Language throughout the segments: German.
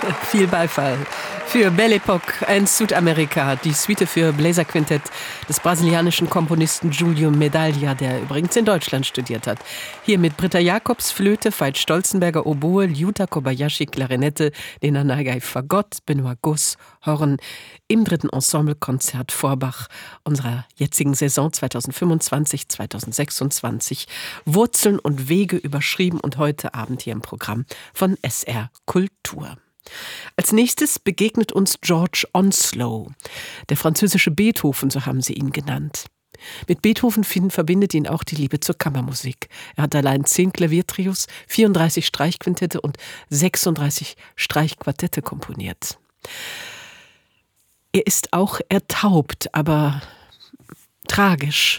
Viel Beifall für Belle Époque in Südamerika, die Suite für Bläserquintett des brasilianischen Komponisten Julio Medaglia, der übrigens in Deutschland studiert hat. Hier mit Britta Jacobs Flöte, Veit Stolzenberger Oboe, Ryuta Kobayashi Klarinette, Lena Nagai Fagott, Benoit Goss Horn im 3. Ensemblekonzert Forbach unserer jetzigen Saison 2025/2026. Wurzeln und Wege überschrieben und heute Abend hier im Programm von SR Kultur. Als nächstes begegnet uns George Onslow, der französische Beethoven, so haben sie ihn genannt. Mit Beethoven verbindet ihn auch die Liebe zur Kammermusik. Er hat allein 10 Klaviertrios, 34 Streichquintette und 36 Streichquartette komponiert. Er ist auch ertaubt, aber tragisch.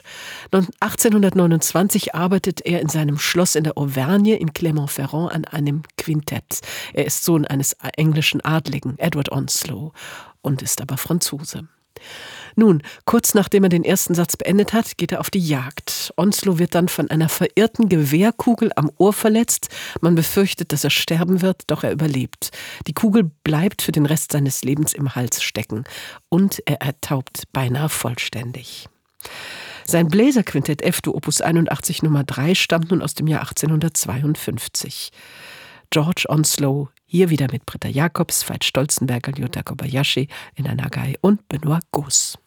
1829 arbeitet er in seinem Schloss in der Auvergne in Clermont-Ferrand an einem Quintett. Er ist Sohn eines englischen Adligen, Edward Onslow, und ist aber Franzose. Nun, kurz nachdem er den ersten Satz beendet hat, geht er auf die Jagd. Onslow wird dann von einer verirrten Gewehrkugel am Ohr verletzt. Man befürchtet, dass er sterben wird, doch er überlebt. Die Kugel bleibt für den Rest seines Lebens im Hals stecken und er ertaubt beinahe vollständig. Sein Bläserquintett F-Dur Opus 81 Nummer 3 stammt nun aus dem Jahr 1852. George Onslow, hier wieder mit Britta Jacobs, Veit Stolzenberger, Ryuta Kobayashi, Lena Nagai und Benoit Goss.